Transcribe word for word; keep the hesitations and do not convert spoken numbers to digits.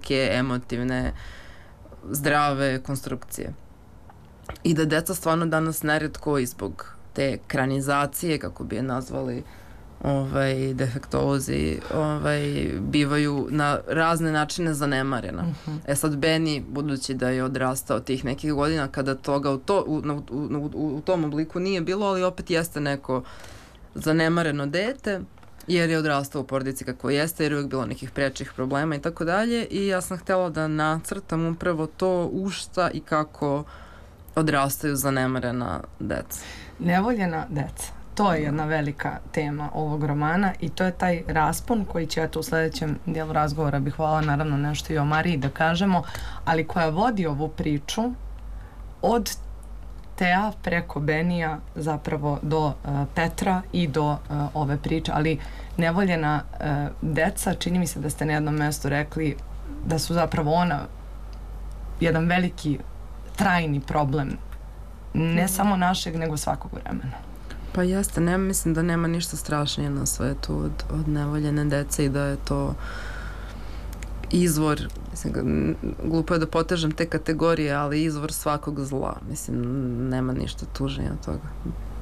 neke emotivne, zdrave konstrukcije. I da deca stvarno danas neretko i zbog te ekranizacije, kako bi je nazvali, ovaj, defektolozi, ovaj, bivaju na razne načine zanemarena. Uh-huh. E sad, Beni, budući da je odrastao tih nekih godina, kada toga u, to, u, u, u, u tom obliku nije bilo, ali opet jeste neko zanemareno dete, jer je odrastao u porodici kako jeste, jer je uvijek bilo nekih prečih problema i tako dalje, i ja sam htjela da nacrtam upravo to u šta i kako odrastaju zanemarena deca. Nevoljena deca. To je jedna velika tema ovog romana i to je taj raspon koji će, eto, u sljedećem dijelu razgovora bih hvala naravno nešto i o Mariji da kažemo, ali koja vodi ovu priču od Tea preko Benija zapravo do uh, Petra i do uh, ove priče, ali nevoljena uh, deca, čini mi se da ste na jednom mjestu rekli da su zapravo ona jedan veliki trajni problem ne samo našeg, nego svakog vremena. Pa jeste, ne, mislim da nema ništa strašnije na svetu od, od nevoljene dece i da je to izvor, mislim, glupo je da potežem te kategorije, ali izvor svakog zla. Mislim, nema ništa tužnije od toga.